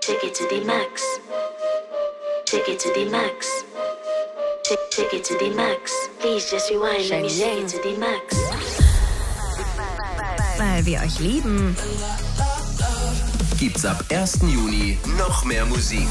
Take it to the max. Take it to the max. Take it to the max. Please just rewind. Let me take it to the max. Weil wir euch lieben. Gibt's ab 1. Juni noch mehr Musik.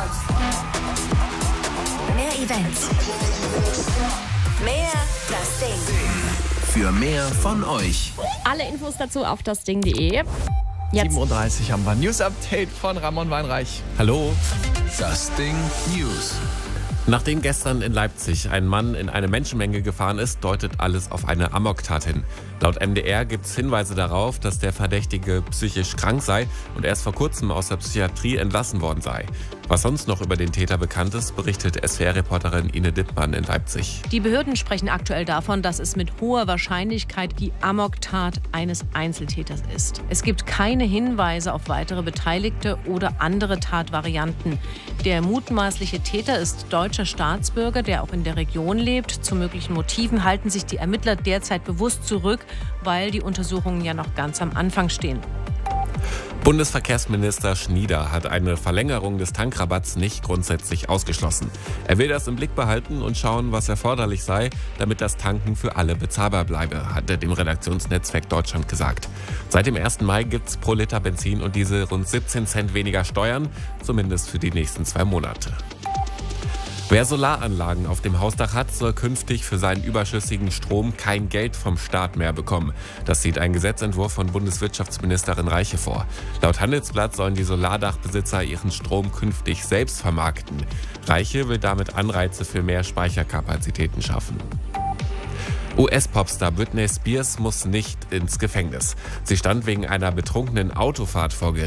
Mehr Events. Mehr das Ding. Für mehr von euch. Alle Infos dazu auf dasding.de. 7:30 haben wir News Update von Ramon Weinreich. Hallo. Das Ding News. Nachdem gestern in Leipzig ein Mann in eine Menschenmenge gefahren ist, deutet alles auf eine Amoktat hin. Laut MDR gibt es Hinweise darauf, dass der Verdächtige psychisch krank sei und erst vor kurzem aus der Psychiatrie entlassen worden sei. Was sonst noch über den Täter bekannt ist, berichtet SWR-Reporterin Ine Dittmann in Leipzig. Die Behörden sprechen aktuell davon, dass es mit hoher Wahrscheinlichkeit die Amoktat eines Einzeltäters ist. Es gibt keine Hinweise auf weitere Beteiligte oder andere Tatvarianten. Der mutmaßliche Täter ist deutscher Staatsbürger, der auch in der Region lebt. Zu möglichen Motiven halten sich die Ermittler derzeit bewusst zurück, weil die Untersuchungen ja noch ganz am Anfang stehen. Bundesverkehrsminister Schnieder hat eine Verlängerung des Tankrabatts nicht grundsätzlich ausgeschlossen. Er will das im Blick behalten und schauen, was erforderlich sei, damit das Tanken für alle bezahlbar bleibe, hat er dem Redaktionsnetzwerk Deutschland gesagt. Seit dem 1. Mai gibt es pro Liter Benzin und Diesel rund 17 Cent weniger Steuern, zumindest für die nächsten 2 Monate. Wer Solaranlagen auf dem Hausdach hat, soll künftig für seinen überschüssigen Strom kein Geld vom Staat mehr bekommen. Das sieht ein Gesetzentwurf von Bundeswirtschaftsministerin Reiche vor. Laut Handelsblatt sollen die Solardachbesitzer ihren Strom künftig selbst vermarkten. Reiche will damit Anreize für mehr Speicherkapazitäten schaffen. US-Popstar Britney Spears muss nicht ins Gefängnis. Sie stand wegen einer betrunkenen Autofahrt vor Gericht.